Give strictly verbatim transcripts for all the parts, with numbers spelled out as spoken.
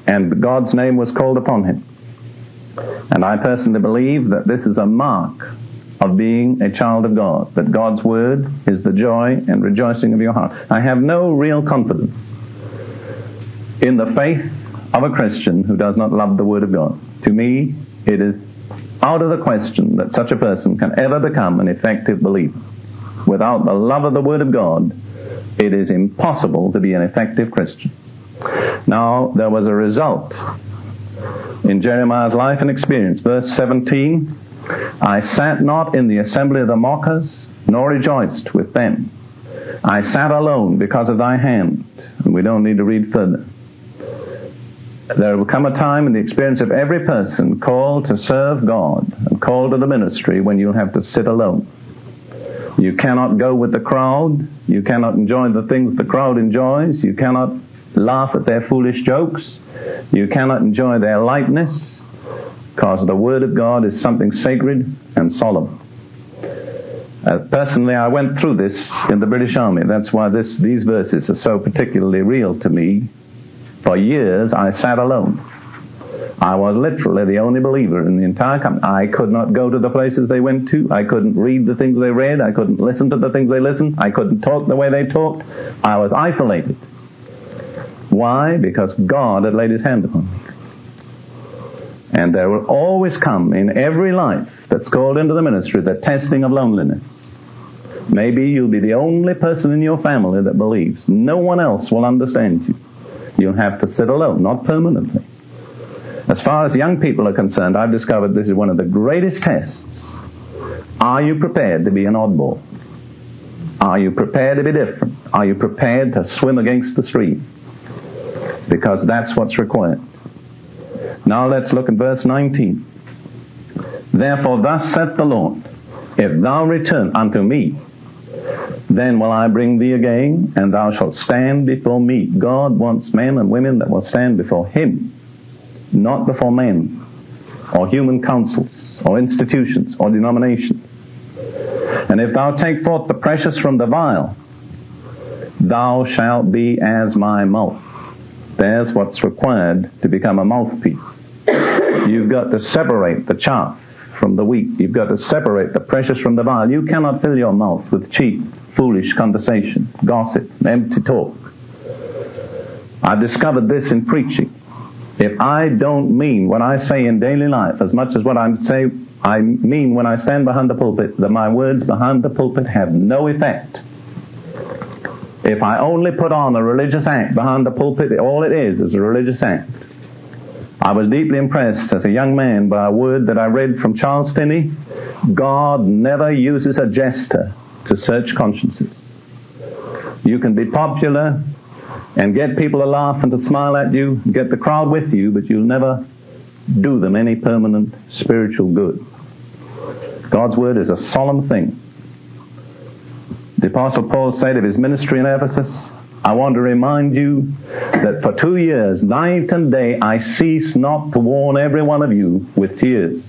and God's name was called upon him. And I personally believe that this is a mark of being a child of God, that God's word is the joy and rejoicing of your heart. I have no real confidence in the faith of a Christian who does not love the word of God. To me, it is out of the question that such a person can ever become an effective believer. Without the love of the word of God, it is impossible to be an effective Christian. Now, there was a result in Jeremiah's life and experience. Verse seventeen, I sat not in the assembly of the mockers, nor rejoiced with them. I sat alone because of thy hand. And we don't need to read further. There will come a time in the experience of every person called to serve God and called to the ministry when you'll have to sit alone. You cannot go with the crowd. You cannot enjoy the things the crowd enjoys. You cannot laugh at their foolish jokes. You cannot enjoy their lightness, because the Word of God is something sacred and solemn. Uh, personally, I went through this in the British Army. That's why this, these verses are so particularly real to me. For years, I sat alone. I was literally the only believer in the entire company. I could not go to the places they went to. I couldn't read the things they read. I couldn't listen to the things they listened. I couldn't talk the way they talked. I was isolated. Why? Because God had laid his hand upon me. And there will always come in every life that's called into the ministry the testing of loneliness. Maybe you'll be the only person in your family that believes. No one else will understand you. You'll have to sit alone, not permanently. As far as young people are concerned, I've discovered this is one of the greatest tests. Are you prepared to be an oddball? Are you prepared to be different? Are you prepared to swim against the stream? Because that's what's required. Now let's look at verse nineteen. Therefore thus saith the Lord, if thou return unto me, then will I bring thee again, and thou shalt stand before me. God wants men and women that will stand before him, not before men, or human councils, or institutions, or denominations. And if thou take forth the precious from the vile, thou shalt be as my mouth. There's what's required to become a mouthpiece. You've got to separate the chaff from the wheat. You've got to separate the precious from the vile. You cannot fill your mouth with cheap, foolish conversation, gossip, empty talk. I've discovered this in preaching. If I don't mean what I say in daily life as much as what I say I mean when I stand behind the pulpit, that my words behind the pulpit have no effect. If I only put on a religious act behind the pulpit, all it is is a religious act. I was deeply impressed as a young man by a word that I read from Charles Finney. God never uses a jester to search consciences. You can be popular and get people to laugh and to smile at you, get the crowd with you, but you'll never do them any permanent spiritual good. God's word is a solemn thing. The Apostle Paul said of his ministry in Ephesus, I want to remind you that for two years, night and day, I cease not to warn every one of you with tears.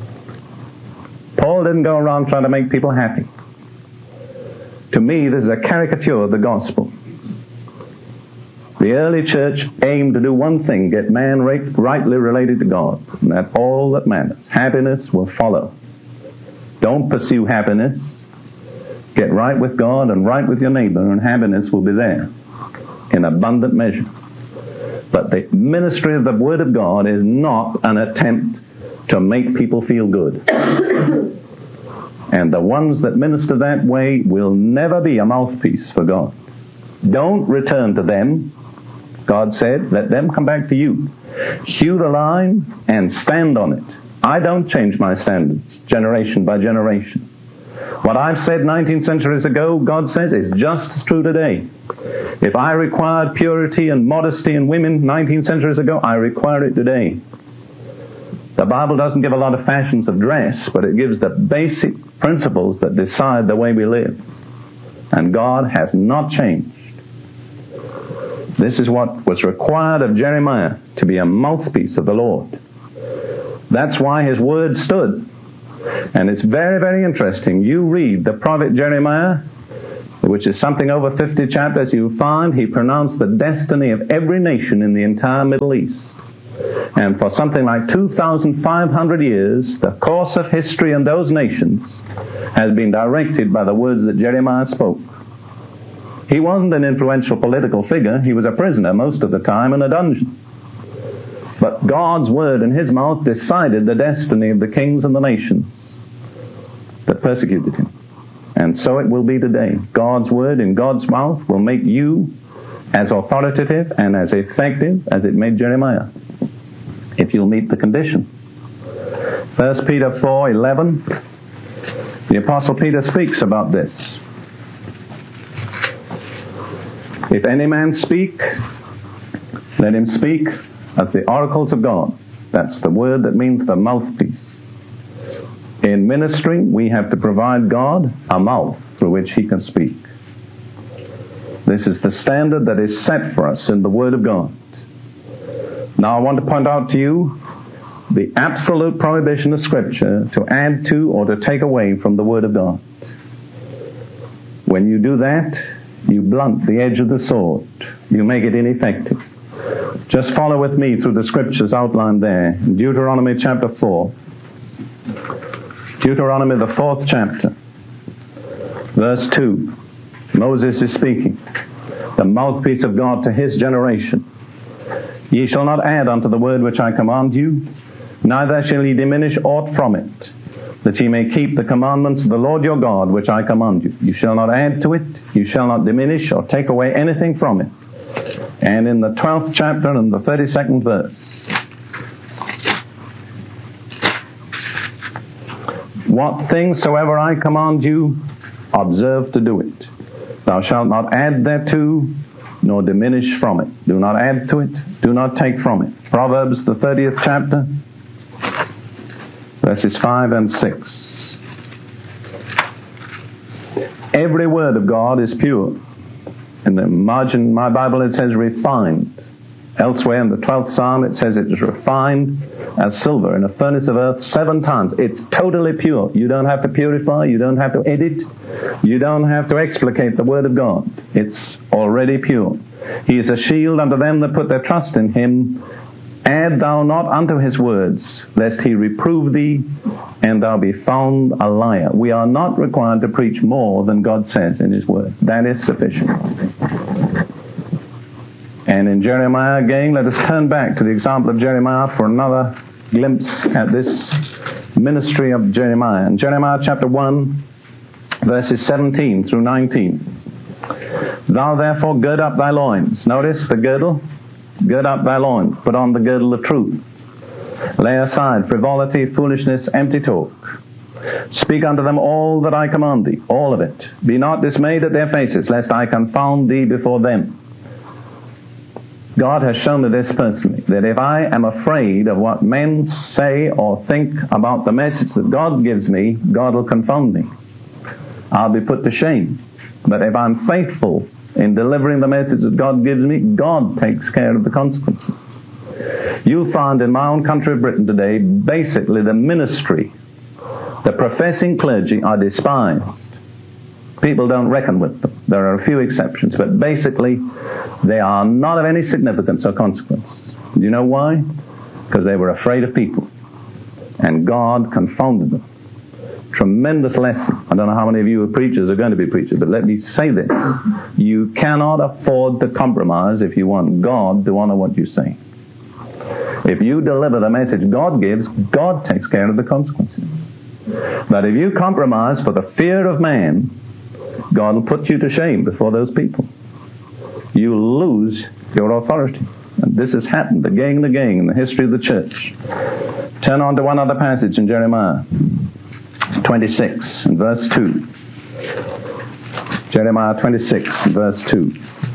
Paul didn't go around trying to make people happy. To me, this is a caricature of the gospel. The early church aimed to do one thing, get man rightly related to God. And that's all that matters. Happiness will follow. Don't pursue happiness. Get right with God and right with your neighbor, and happiness will be there in abundant measure. But the ministry of the Word of God is not an attempt to make people feel good. And the ones that minister that way will never be a mouthpiece for God. Don't return to them. God said, let them come back to you. Hew the line and stand on it. I don't change my standards generation by generation. What I've said nineteen centuries ago, God says, is just as true today. If I required purity and modesty in women nineteen centuries ago, I require it today. The Bible doesn't give a lot of fashions of dress, but it gives the basic principles that decide the way we live. And God has not changed. This is what was required of Jeremiah, to be a mouthpiece of the Lord. That's why his word stood. And it's very, very interesting. You read the prophet Jeremiah, which is something over fifty chapters, you find he pronounced the destiny of every nation in the entire Middle East. And for something like two thousand five hundred years, the course of history in those nations has been directed by the words that Jeremiah spoke. He wasn't an influential political figure. He was a prisoner most of the time in a dungeon. But God's word in his mouth decided the destiny of the kings and the nations that persecuted him. And so it will be today. God's word in God's mouth will make you as authoritative and as effective as it made Jeremiah, if you'll meet the conditions. First Peter four eleven, the Apostle Peter speaks about this. If any man speak, let him speak as the oracles of God. That's the word that means the mouthpiece. In ministry, we have to provide God a mouth through which he can speak. This is the standard that is set for us in the Word of God. Now I want to point out to you the absolute prohibition of Scripture to add to or to take away from the Word of God. When you do that, you blunt the edge of the sword. You make it ineffective. Just follow with me through the Scriptures outlined there. In Deuteronomy chapter four. Deuteronomy the fourth chapter. Verse two. Moses is speaking. The mouthpiece of God to his generation. Ye shall not add unto the word which I command you, neither shall ye diminish aught from it, that ye may keep the commandments of the Lord your God, which I command you. You shall not add to it, you shall not diminish or take away anything from it. And in the twelfth chapter and the thirty-second verse, what things soever I command you, observe to do it. Thou shalt not add thereto, nor diminish from it. Do not add to it, do not take from it. Proverbs, the thirtieth chapter, verses five and six. Every word of God is pure. In the margin of my Bible it says refined. Elsewhere in the twelfth Psalm it says it is refined as silver in a furnace of earth seven times. It's totally pure. You don't have to purify. You don't have to edit. You don't have to explicate the Word of God. It's already pure. He is a shield unto them that put their trust in him. Add thou not unto his words, lest he reprove thee, and thou be found a liar. We are not required to preach more than God says in his word. That is sufficient. And in Jeremiah again, let us turn back to the example of Jeremiah for another glimpse at this ministry of Jeremiah. In Jeremiah chapter one, verses seventeen through nineteen. Thou therefore gird up thy loins. Notice the girdle. Gird up thy loins. Put on the girdle of truth. Lay aside frivolity, foolishness, empty talk. Speak unto them all that I command thee, all of it. Be not dismayed at their faces, lest I confound thee before them. God has shown me this personally, that if I am afraid of what men say or think about the message that God gives me, God will confound me. I'll be put to shame. But if I'm faithful in delivering the message that God gives me, God takes care of the consequences. You'll find in my own country of Britain today, basically the ministry, the professing clergy are despised. People don't reckon with them. There are a few exceptions, but basically they are not of any significance or consequence. Do you know why? Because they were afraid of people. And God confounded them. Tremendous lesson. I don't know how many of you are preachers are going to be preachers, but let me say this. You cannot afford to compromise if you want God to honor what you say. If you deliver the message God gives, God takes care of the consequences. But if you compromise for the fear of man, God will put you to shame before those people. You lose your authority. And this has happened again and again in the history of the church. Turn on to one other passage in Jeremiah twenty-six and verse two. Jeremiah twenty-six and verse two.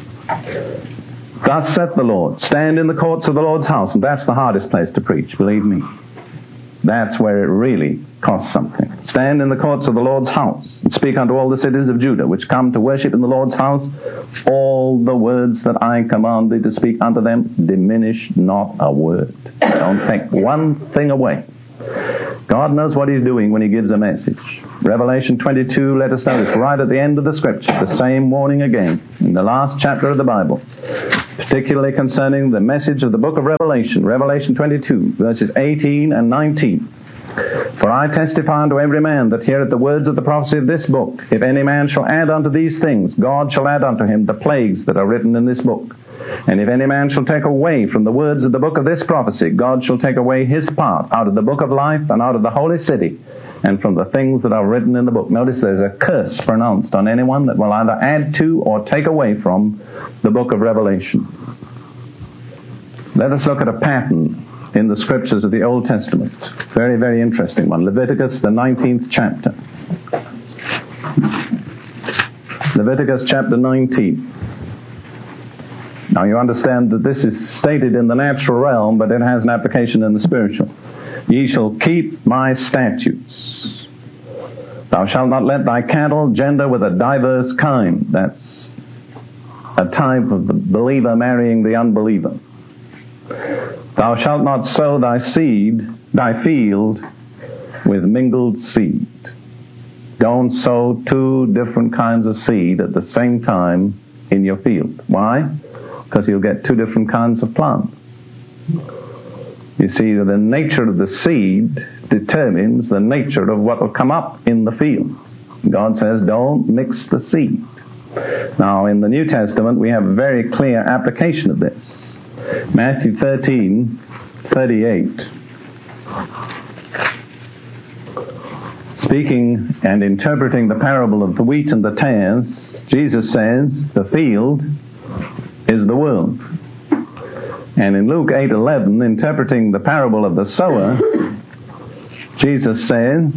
Thus saith the Lord, stand in the courts of the Lord's house. And that's the hardest place to preach, believe me. That's where it really costs something. Stand in the courts of the Lord's house, and speak unto all the cities of Judah, which come to worship in the Lord's house, all the words that I command thee to speak unto them, diminish not a word. Don't take one thing away. God knows what He's doing when He gives a message. Revelation twenty-two, let us notice, right at the end of the Scripture, the same warning again, in the last chapter of the Bible, particularly concerning the message of the book of Revelation, Revelation twenty-two, verses eighteen and nineteen. For I testify unto every man that heareth the words of the prophecy of this book, if any man shall add unto these things, God shall add unto him the plagues that are written in this book. And if any man shall take away from the words of the book of this prophecy, God shall take away his part out of the book of life and out of the holy city, and from the things that are written in the book. Notice there's a curse pronounced on anyone that will either add to or take away from the book of Revelation. Let us look at a pattern in the Scriptures of the Old Testament. Very, very interesting one. Leviticus, the nineteenth chapter. Leviticus chapter nineteen. Now you understand that this is stated in the natural realm, but it has an application in the spiritual. Ye shall keep my statutes. Thou shalt not let thy cattle gender with a diverse kind. That's a type of the believer marrying the unbeliever. Thou shalt not sow thy seed, thy field, with mingled seed. Don't sow two different kinds of seed at the same time in your field. Why? Because you'll get two different kinds of plants. You see, the nature of the seed determines the nature of what will come up in the field. God says, don't mix the seed. Now, in the New Testament, we have a very clear application of this. Matthew thirteen, thirty-eight. Speaking and interpreting the parable of the wheat and the tares, Jesus says, the field is the world. And in Luke eight eleven, interpreting the parable of the sower, Jesus says,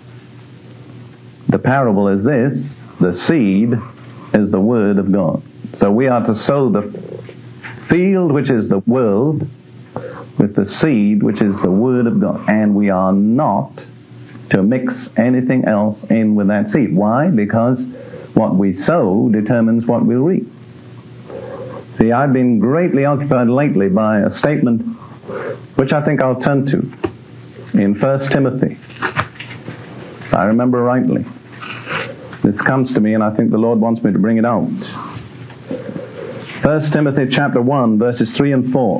the parable is this, the seed is the word of God. So we are to sow the field, which is the world, with the seed, which is the word of God. And we are not to mix anything else in with that seed. Why? Because what we sow determines what we'll reap. See, I've been greatly occupied lately by a statement which I think I'll turn to in First Timothy. If I remember rightly. This comes to me and I think the Lord wants me to bring it out. First Timothy chapter one, verses three and four.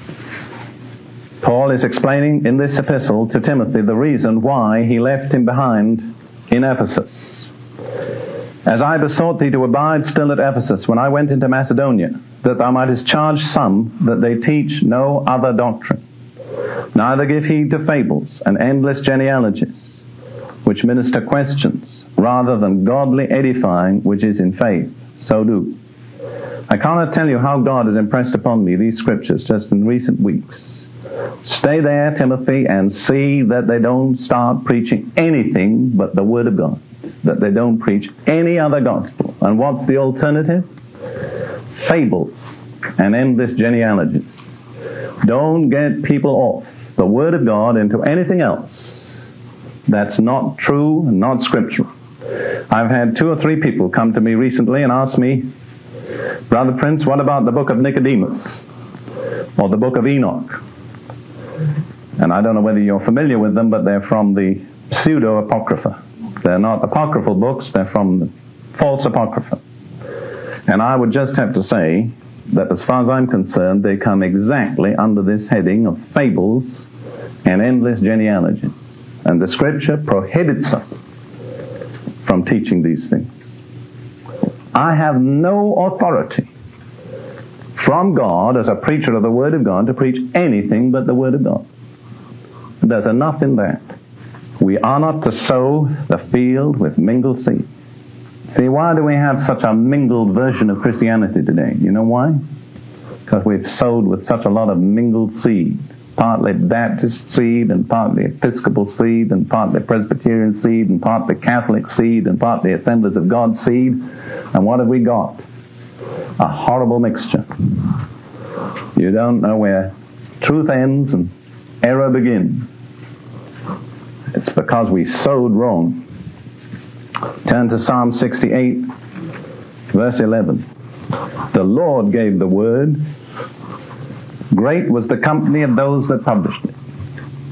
Paul is explaining in this epistle to Timothy the reason why he left him behind in Ephesus. As I besought thee to abide still at Ephesus when I went into Macedonia, that thou mightest charge some that they teach no other doctrine, neither give heed to fables and endless genealogies, which minister questions, rather than godly edifying which is in faith. So do. I cannot tell you how God has impressed upon me these scriptures just in recent weeks. Stay there, Timothy, and see that they don't start preaching anything but the Word of God. That they don't preach any other gospel. And what's the alternative? Fables and endless genealogies. Don't get people off the Word of God into anything else that's not true and not scriptural. I've had two or three people come to me recently and ask me, Brother Prince, what about the book of Nicodemus? Or the book of Enoch? And I don't know whether you're familiar with them, but they're from the pseudo-apocrypha. They're not apocryphal books, they're from the false apocrypha. And I would just have to say that as far as I'm concerned, they come exactly under this heading of fables and endless genealogies. And the Scripture prohibits us from teaching these things. I have no authority from God as a preacher of the Word of God to preach anything but the Word of God. There's enough in that. We are not to sow the field with mingled seed. See, why do we have such a mingled version of Christianity today? You know why? Because we've sowed with such a lot of mingled seed. Partly Baptist seed, and partly Episcopal seed, and partly Presbyterian seed, and partly Catholic seed, and partly Assemblies of God seed. And what have we got? A horrible mixture. You don't know where truth ends and error begins. It's because we sowed wrong. Turn to Psalm sixty-eight, verse eleven. The Lord gave the word. Great was the company of those that published it.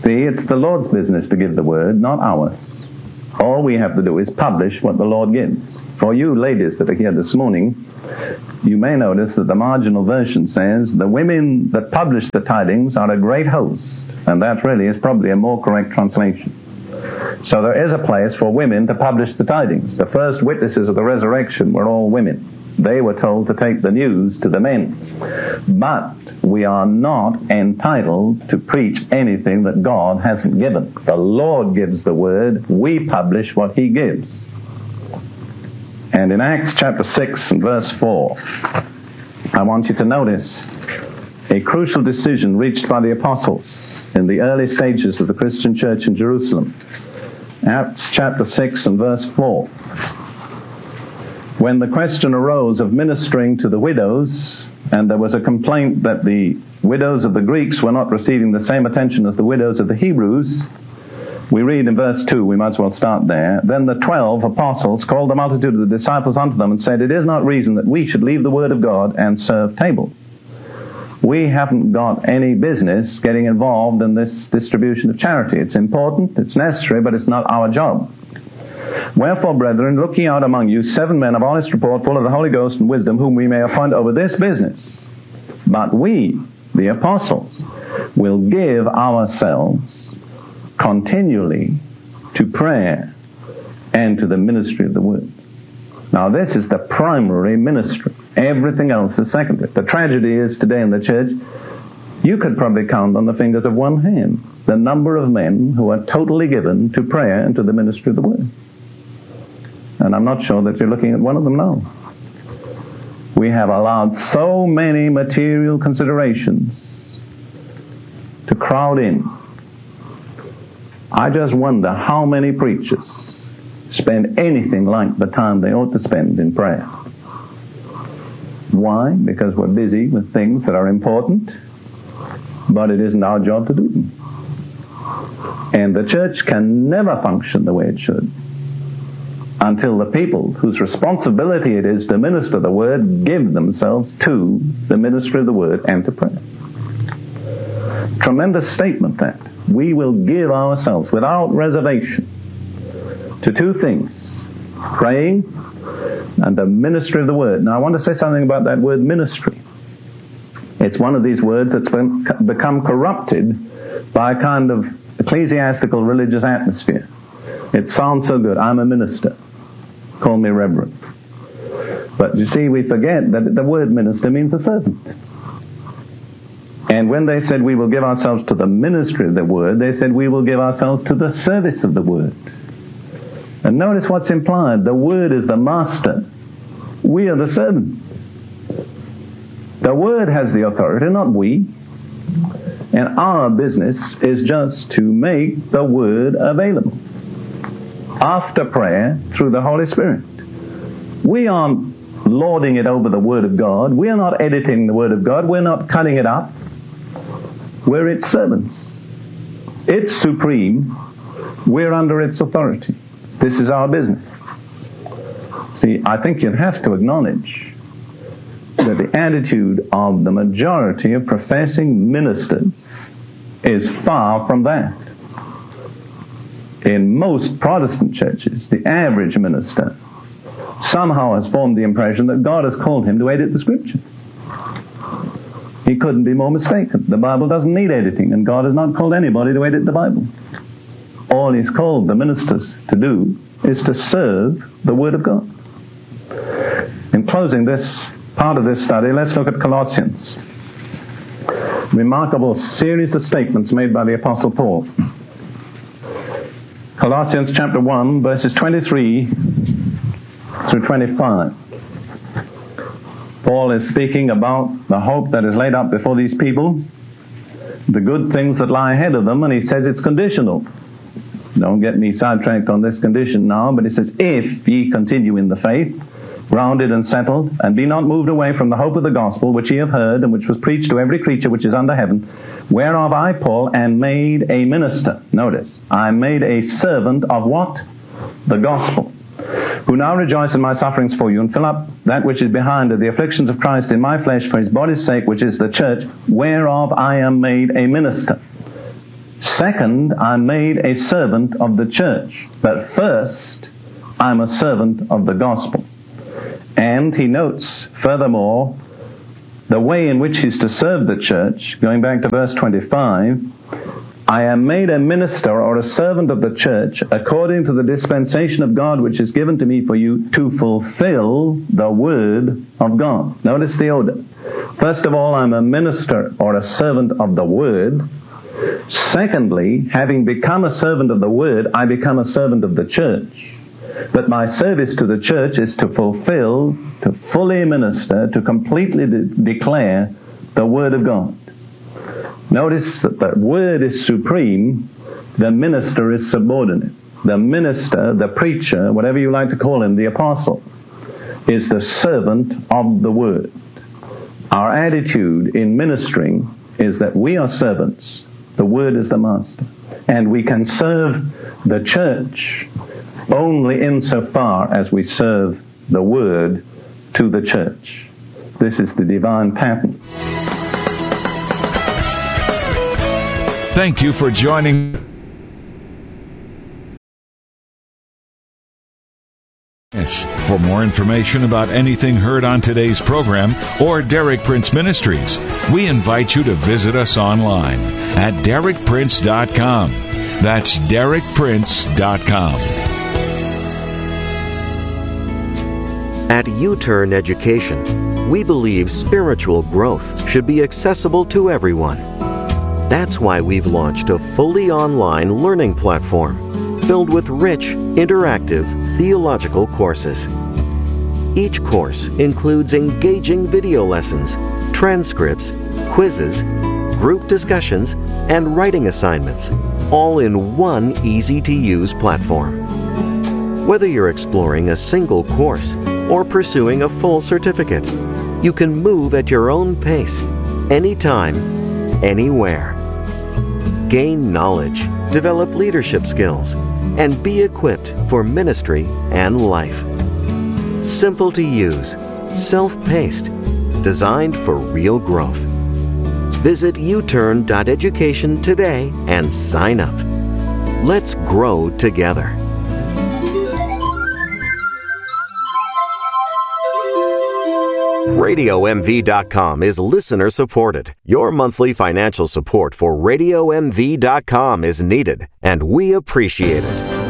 See, it's the Lord's business to give the word, not ours. All we have to do is publish what the Lord gives. For you ladies that are here this morning, you may notice that the marginal version says, the women that publish the tidings are a great host. And that really is probably a more correct translation. So there is a place for women to publish the tidings. The first witnesses of the resurrection were all women. They were told to take the news to the men. But we are not entitled to preach anything that God hasn't given. The Lord gives the word. We publish what He gives. And in Acts chapter six and verse four, I want you to notice a crucial decision reached by the apostles in the early stages of the Christian church in Jerusalem. Acts chapter six and verse four. When the question arose of ministering to the widows, and there was a complaint that the widows of the Greeks were not receiving the same attention as the widows of the Hebrews, we read in verse two, we might as well start there, then the twelve apostles called the multitude of the disciples unto them and said, it is not reason that we should leave the word of God and serve tables. We haven't got any business getting involved in this distribution of charity. It's important, it's necessary, but it's not our job. Wherefore, brethren, look ye out among you seven men of honest report, full of the Holy Ghost and wisdom, whom we may appoint over this business. But we, the apostles, will give ourselves continually to prayer and to the ministry of the word. Now, this is the primary ministry. Everything else is secondary. The tragedy is today in the church, you could probably count on the fingers of one hand the number of men who are totally given to prayer and to the ministry of the word. And I'm not sure that you're looking at one of them now. We have allowed so many material considerations to crowd in. I just wonder how many preachers spend anything like the time they ought to spend in prayer. Why? Because we're busy with things that are important, but it isn't our job to do them. And the church can never function the way it should until the people whose responsibility it is to minister the word give themselves to the ministry of the word and to prayer. Tremendous statement that. We will give ourselves without reservation to two things, praying and the ministry of the word. Now I want to say something about that word ministry. It's one of these words that's been, become corrupted by a kind of ecclesiastical religious atmosphere. It sounds so good. I'm a minister. Call me reverend. But you see, we forget that the word minister means a servant. And when they said we will give ourselves to the ministry of the word, they said we will give ourselves to the service of the word. And notice what's implied. The word is the master. We are the servants. The word has the authority, not we. And our business is just to make the word available. After prayer, through the Holy Spirit. We aren't lording it over the Word of God. We are not editing the Word of God. We're not cutting it up. We're its servants. It's supreme. We're under its authority. This is our business. See, I think you'd have to acknowledge that the attitude of the majority of professing ministers is far from that. In most Protestant churches, the average minister somehow has formed the impression that God has called him to edit the Scriptures. He couldn't be more mistaken. The Bible doesn't need editing, and God has not called anybody to edit the Bible. All He's called the ministers to do is to serve the Word of God. In closing this part of this study, let's look at Colossians. Remarkable series of statements made by the Apostle Paul. Colossians chapter one, verses twenty-three through twenty-five. Paul is speaking about the hope that is laid up before these people, the good things that lie ahead of them, and he says it's conditional. Don't get me sidetracked on this condition now, but he says, if ye continue in the faith, grounded and settled, and be not moved away from the hope of the gospel, which ye have heard, and which was preached to every creature which is under heaven, whereof I, Paul, am made a minister. Notice, I am made a servant of what? The gospel. Who now rejoice in my sufferings for you, and fill up that which is behind of the afflictions of Christ in my flesh for his body's sake, which is the church, whereof I am made a minister. Second, I'm made a servant of the church. But first, I'm a servant of the gospel. And he notes, furthermore, the way in which he's to serve the church, going back to verse twenty-five, I am made a minister or a servant of the church according to the dispensation of God which is given to me for you to fulfill the word of God. Notice the order. First of all, I'm a minister or a servant of the word. Secondly, having become a servant of the word, I become a servant of the church. But my service to the church is to fulfill, to fully minister, to completely de- declare the word of God. Notice that the word is supreme, the minister is subordinate. The minister, the preacher, whatever you like to call him, the apostle, is the servant of the word. Our attitude in ministering is that we are servants. The word is the master. And we can serve the church only insofar as we serve the word to the church. This is the divine pattern. Thank you for joining us. For more information about anything heard on today's program or Derek Prince Ministries, we invite you to visit us online at derek prince dot com. That's derek prince dot com. At U-Turn Education, we believe spiritual growth should be accessible to everyone. That's why we've launched a fully online learning platform filled with rich, interactive theological courses. Each course includes engaging video lessons, transcripts, quizzes, group discussions, and writing assignments, all in one easy-to-use platform. Whether you're exploring a single course or pursuing a full certificate, you can move at your own pace, anytime, anywhere. Gain knowledge, develop leadership skills, and be equipped for ministry and life. Simple to use, self-paced, designed for real growth. Visit u turn dot education today and sign up. Let's grow together. radio m v dot com is listener supported. Your monthly financial support for radio m v dot com is needed, and we appreciate it.